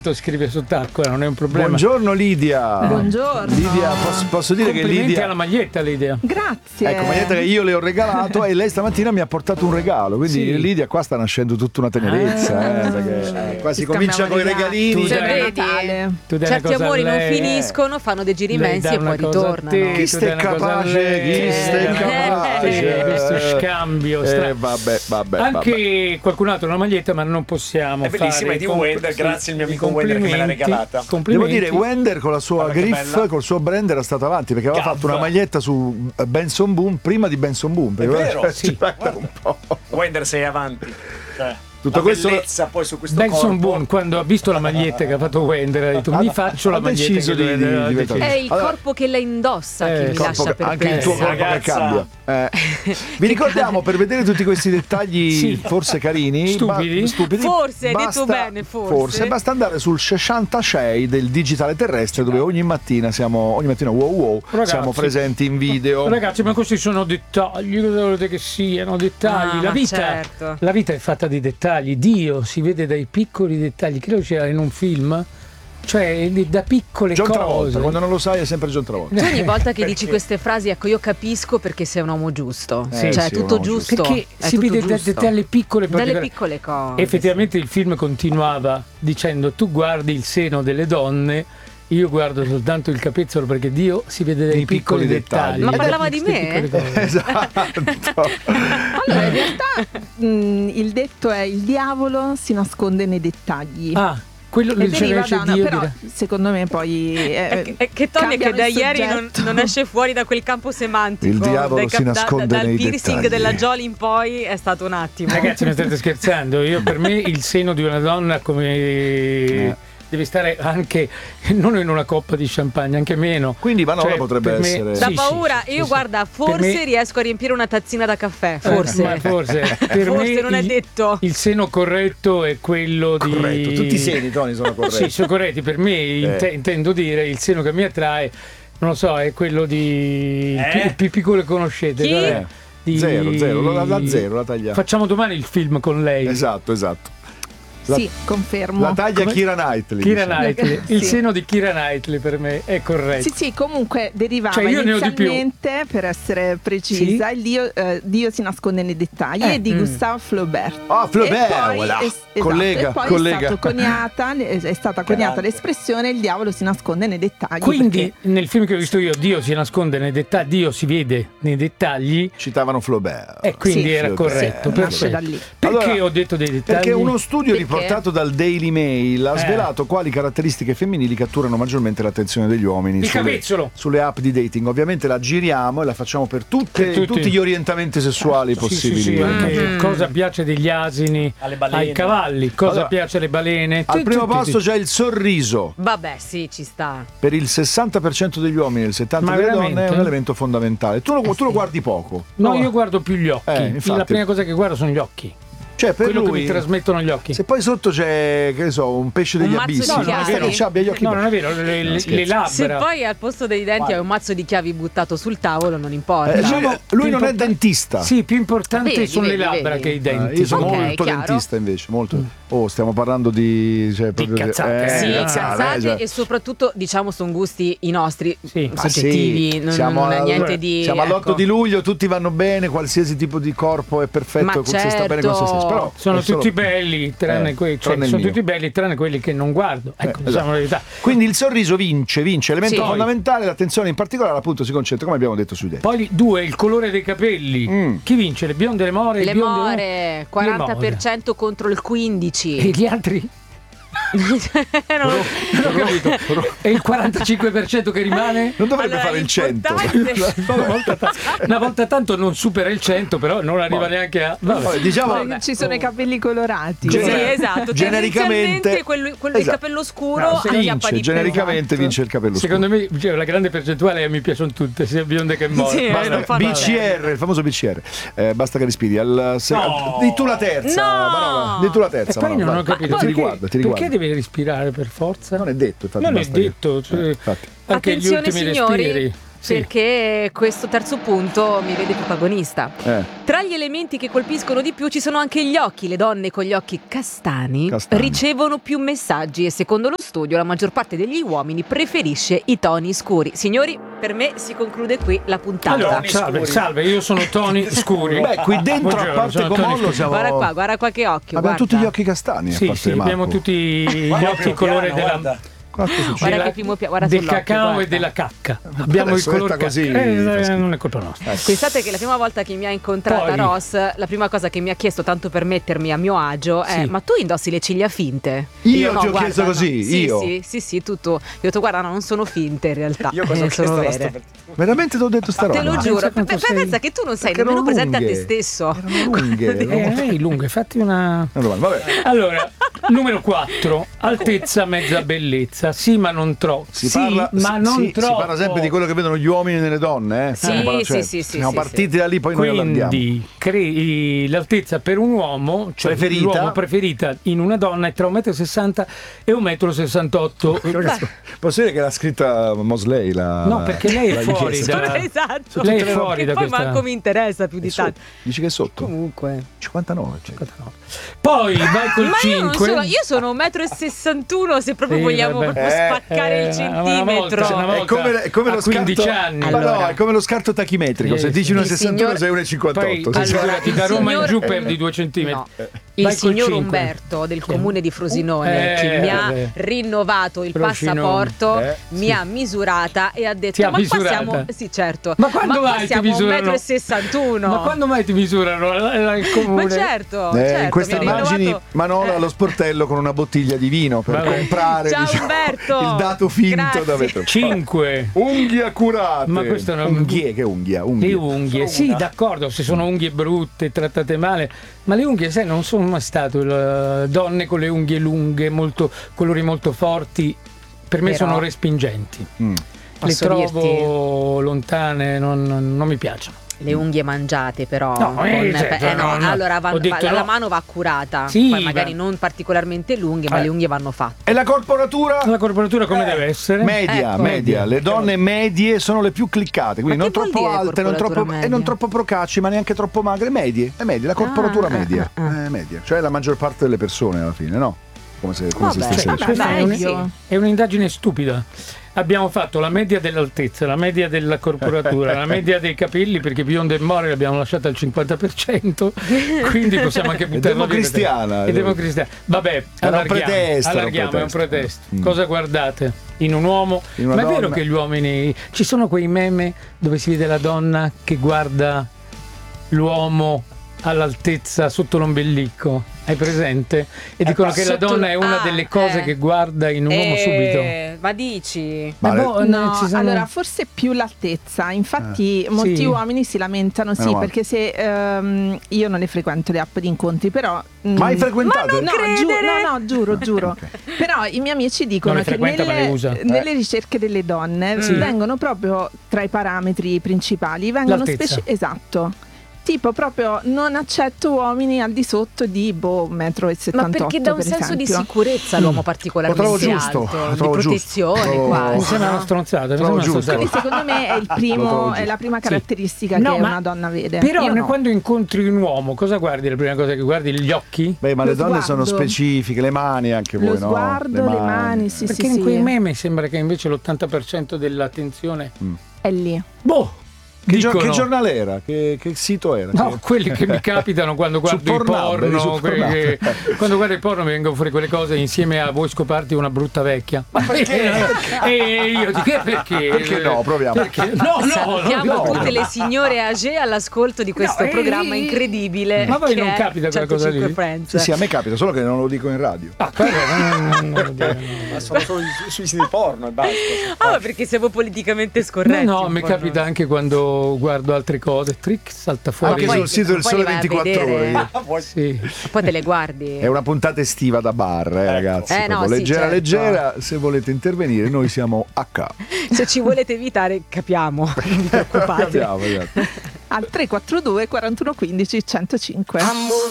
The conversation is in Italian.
foto scrive sott'acqua, non è un problema. Buongiorno Lidia. Buongiorno. Lidia, posso dire che Complimenti Lidia alla maglietta, Lidia. Grazie. Ecco, maglietta che io le ho regalato e lei stamattina mi ha portato un regalo, quindi Sì. Lidia qua sta nascendo tutta una tenerezza, perché qua si comincia con i regalini. Tu dai- vedi? Tu dai Certi una cosa a amori non lei, finiscono, fanno dei giri lei immensi dà e poi una cosa a ritornano. te, Chi tu stai dai una cosa a capace? lei. Chi stai capace? Questo scambio strano. Vabbè. Anche qualcun altro ha una maglietta, ma non possiamo È bellissima, fare è di Wender, grazie al mio amico Wender che me l'ha regalata. Devo Complimenti. dire, Wender con la sua Guarda che Griff, bella. col suo brand era stato avanti, perché aveva Gav. fatto una maglietta su Benson Boom prima di Benson Boom. È vero, Cioè, sì. ci guarda un po'. Wender sei avanti. Cioè, Tutto la questo- bellezza poi su questo Benson corpo. Boone, quando ha visto la maglietta che ha fatto Wender, ha detto mi faccio la ha maglietta deciso che di ha diventare- È il Allora- corpo che la indossa che mi corpo lascia per anche il tuo corpo che Ragazza. cambia. Vi ricordiamo, per vedere tutti questi dettagli Sì. forse carini, Stupidi? Forse, hai detto bene, forse. basta andare sul 66 del digitale terrestre, dove ogni mattina wow, Ragazzi. siamo presenti in video. Ragazzi, ma questi sono dettagli, cosa volete che siano? Dettagli. Ah, La ma vita, certo. la vita è fatta di dettagli. Dio si vede dai piccoli dettagli. Credo c'era in un film, cioè da piccole John cose. Travolta, quando non lo sai è sempre John Travolta. Tu ogni volta che dici queste frasi, ecco, io capisco perché sei un uomo giusto. Sì, Cioè, sì, è tutto un uomo giusto. Perché è si tutto vede giusto. dalle piccole Dalle particolari. piccole cose. Effettivamente il film continuava dicendo tu guardi il seno delle donne, io guardo soltanto il capezzolo perché Dio si vede dai Dei piccoli dettagli. Ma Ed è parlava di queste me? piccole cose. Esatto. Allora, in realtà il detto è: il diavolo si nasconde nei dettagli. Ah, quello E lo diceva deriva da Dio. però dirà. secondo me poi È che Tony è che cambiano da il ieri soggetto. non esce fuori da quel campo semantico. Il diavolo si nasconde dal nei piercing dettagli. della Jolie in poi è stato un attimo. Ragazzi, mi state scherzando? Io per me il seno di una donna come deve stare anche non in una coppa di champagne, anche meno. Quindi Vanola potrebbe per me- essere- Da sì, paura, sì, io sì. guarda, Per forse me- riesco a riempire una tazzina da caffè, forse. ma forse per Forse me non è detto. il seno corretto è quello di Corretto, tutti i seni, Tony, sono corretti. Sì, sono corretti. Per me intendo dire il seno che mi attrae, non lo so, è quello di il più piccolo che conoscete. Chi? Vabbè. Zero, la zero la taglia. Facciamo domani il film con lei. Esatto. sì, confermo. La taglia Come- Keira Knightley. Kira diciamo. Knightley. Il Sì. seno di Kira Knightley per me è corretto. Sì, comunque derivava Cioè, io ne ho di più. inizialmente, per essere precisa, Sì? Dio si nasconde nei dettagli, e di Gustave Flaubert. Ah, Flaubert, E poi voilà. esatto, Collega, e poi collega. è stata coniata l'espressione: il diavolo si nasconde nei dettagli. Quindi perché nel film che ho visto io, Dio si nasconde nei dettagli, Dio si vede nei dettagli, Citavano Flaubert. e quindi Sì, era corretto. nasce Perfetto. da lì. Perché Allora, ho detto dei dettagli? Perché uno studio Perché? riportato dal Daily Mail ha svelato quali caratteristiche femminili catturano maggiormente l'attenzione degli uomini Il capezzolo. sulle app di dating. Ovviamente la giriamo e la facciamo per Per tutti. tutti gli orientamenti sessuali possibili. Sì, anche cosa piace degli asini Alle balene. ai cavalli, cosa Allora, piace alle balene. Al primo posto c'è il sorriso. Vabbè, sì, ci sta. Per il 60% degli uomini e il 70% Ma delle donne è veramente? un elemento fondamentale. Tu lo guardi poco. No, io guardo più gli occhi. infatti. La prima cosa che guardo sono gli occhi. Cioè, per Quello che lui, mi trasmettono gli occhi. se poi sotto c'è, che ne so, un pesce degli mazzo abissi, di chiavi. non ci abbia gli occhi. No, non è vero, le Se labbra. poi al posto dei denti hai un mazzo di chiavi buttato sul tavolo, non importa. Lui non è dentista. Sì, più importante Vedi, sono le vedi, labbra vedi. che i denti. Io sono Ok, molto chiaro. dentista invece, molto. Oh, stiamo parlando di, cioè, proprio cazzate. Sì, cazzate, cazzate, cioè. e soprattutto diciamo sono gusti i nostri Sì. Ma soggettivi, sì, non è niente di siamo all'8 ecco. di luglio, tutti vanno bene, qualsiasi tipo di corpo è perfetto, Ma se sta bene con se certo. stesso. Però Sono è solo- tutti belli, tranne quelli, tranne il sono mio. tutti belli tranne quelli che non guardo. Ecco, diciamo esatto. la verità. Quindi il sorriso vince, elemento Sì. fondamentale, l'attenzione in particolare appunto si concentra, come abbiamo detto, sui denti. Poi due, il colore dei capelli. Chi vince? Le bionde, le more? Le i biondi, more, 40% contro il E 15%. gli altri? Non- Non ho capito. E il 45% che rimane? Non dovrebbe Allora, fare il 100. l'importante- Una volta tanto non supera il 100, però non arriva neanche a. Vabbè. Vabbè, diciamo Poi ci sono i capelli colorati. Sì, esatto. genericamente Tendenzialmente quello il esatto. capello scuro No, sì, acchiappa vince, di più. genericamente Esatto. vince il capello Secondo me cioè, la grande percentuale mi piacciono tutte, sia bionde che more. Sì, Basta. non fa BCR, il famoso BCR. Basta che respiri. Di tu la terza. No! Marola, di tu la E terza. poi non Marola, ho vai. capito Ti perché, riguarda, ti riguarda. perché devi respirare per forza? Non è detto, infatti. Non è basta che- detto, cioè, infatti. anche gli Attenzione, ultimi signori. respiri. Sì. perché questo terzo punto mi vede protagonista. Tra gli elementi che colpiscono di più ci sono anche gli occhi. Le donne con gli occhi castani ricevono più messaggi e secondo lo studio la maggior parte degli uomini preferisce i toni scuri. Signori, per me si conclude qui la puntata. Allora, salve, io sono Toni Scuri. Beh, qui dentro Buongiorno, a parte sono Toni Comollo Scuri. siamo... Guarda qua che occhio. Abbiamo guarda. tutti gli occhi castani. a Sì, parte sì, Marco. abbiamo tutti gli occhi colore guarda. Guarda che primo guarda del sull'occhio, cacao guarda. e della cacca. Abbiamo il Adesso colore detta così, non è colpa nostra. Pensate che la prima volta che mi ha incontrata Poi- Ross, la prima cosa che mi ha chiesto, tanto per mettermi a mio agio, è: Sì. ma tu indossi le ciglia finte? Io no, ti ho guarda, chiesto no. così, Sì, io. Sì, tutto. Io ho detto: guarda, no, non sono finte in realtà. Io cosa ho sono chiesto vere. Veramente ti ho detto sta roba? Te lo Ma giuro, pensa quanto sei- pensa che tu non sei Perché nemmeno erano presente a te lunghe. stesso. Erano lunghe. Lei lunga, fatti una... Vabbè. Allora, numero 4, altezza mezza bellezza. Sì, ma non troppo. Si parla sempre di quello che vedono gli uomini nelle donne, Sì, sì, siamo sì, partiti da lì, poi noi allarghiamo. Quindi l'altezza per un uomo, cioè Preferita? l'uomo preferita in una donna è tra 1,60 m e 1,68 m. Posso dire che l'ha scritta Mosley? No, perché lei è la fuori richiesta? da... Esatto. Lei è fuori Che da poi questa... manco mi interessa più di È sotto. tanto. Dici che è sotto? Comunque. 59. Cioè. Poi vai col Ma io non 5. sono, io sono 1,61 m se proprio Sì, vogliamo vabbè. proprio spaccare il centimetro. una volta, È come a lo 15 scarto, anni. ma no, Allora. è come lo scarto tachimetrico. Se Sì, dici sì. 1,61 Il signor- sei Poi 1,58. Sì. figurati, da Roma in signor- giù perdi 2 centimetri. No. Vai Il col signor 5. Umberto del comune di Frosinone che mi ha vabbè. rinnovato il Frosinone. passaporto, mi sì. ha misurata e ha detto: Ti ha ma misurata? qua siamo. Sì, certo. Ma quando qua mai ti siamo misurano? 1,61 m. Ma quando mai ti misurano il comune? Ma certo, certo, in queste mi ha immagini rinnovato- Manola allo sportello con una bottiglia di vino per Vabbè. comprare Ciao, diciamo, Umberto. il dato finto Grazie. da mettere. 5. Unghie accurate. Ma questo non- Unghie, che unghia? Unghie. Le unghie, sì, d'accordo, se sono unghie brutte, trattate male, ma le unghie, sai, non sono mai stato donne con le unghie lunghe, colori molto forti, per me Però- sono respingenti. Le Posso trovo lontane, non mi piacciono. Le unghie mangiate però No, certo, no. allora Ho detto la no. mano va curata, Sì, poi magari ma- non particolarmente lunghe, ma le unghie vanno fatte. E la corporatura? La corporatura come deve essere? Media, Ecco. media. Le donne medie sono le più cliccate, quindi Ma non che vuol troppo dire alte, non corporatura troppo, e media? non troppo procaci, ma neanche troppo magre. Medie, è media, la corporatura media. Media. Cioè la maggior parte delle persone alla fine, no? Come se Vabbè, stesse vabbè, dicendo. Questa è, medio. è un'indagine stupida. Abbiamo fatto la media dell'altezza, la media della corporatura, la media dei capelli, perché bionda e more l'abbiamo lasciata al 50%, quindi possiamo anche buttarla via. democristiana. È democristiana. Vabbè, Era un pretesto, allarghiamo, è un pretesto. Cosa guardate? In un uomo? In una Ma è vero donna? che gli uomini... Ci sono quei meme dove si vede la donna che guarda l'uomo all'altezza sotto l'ombelico? Hai presente? E dicono che la sotto- donna è una delle cose che guarda in un uomo subito. Ma dici? Ma le- No, ci sono- allora forse più l'altezza. Infatti molti Sì. uomini si lamentano, sì, Meno male. perché se io non le frequento le app di incontri, però Mai frequentate? No, giuro. Però i miei amici dicono Non le che frequenta, ma le usa. nelle ricerche delle donne vengono proprio tra i parametri principali, vengono L'altezza. esatto. Tipo proprio non accetto uomini al di sotto di 1,78 m. Ma perché dà un per senso di esempio. sicurezza l'uomo Lo particolarmente trovo giusto, alto, lo di trovo giusto. protezione Trovo- Mi quasi. sembra una no? stronzata. Trovo giusto. Quindi secondo me è la prima caratteristica No, che ma- una donna vede. Però Io no. quando incontri un uomo, cosa guardi? La prima cosa che guardi? Gli occhi? Beh, ma Lo le donne sono sguardo. specifiche, le mani anche Lo voi, no? sguardo, le mani, sì, Perché sì, in sì. quei meme sembra che invece l'80% dell'attenzione... È lì. Boh! Che dicono- giornale era? Che sito era? No, quelli che mi capitano quando guardo il Pornhub, eri su porno, quelli che- Pornhub. quando guardo il porno mi vengono fuori quelle cose insieme a voi scoparti una brutta vecchia. Ma perché? E io dico perché? Perché no? Proviamo. Perché? No, Salutiamo no. tutte le signore age all'ascolto di questo No, programma incredibile. Ma a voi che non è capita quella cosa lì? 105 Friends. Sì, sì, a me capita, solo che non lo dico in radio. Ah, quello non lo dire, no. Ma sono solo sui siti porno e basta. Ah, ma perché siamo politicamente scorretti? No, un mi po' capita noi. anche quando guardo altre cose. Trick salta fuori. Anche poi- sul sito del poi Sole li vai a 24 vedere. ore. Ah, vuoi- Sì. Poi te le guardi. È una puntata estiva da bar, ragazzi. no, proprio sì, leggera, certo. leggera. Se volete intervenire, noi siamo H. Se ci volete evitare, capiamo. Non vi preoccupate. Capiamo, esatto. Al 342 41 15 105.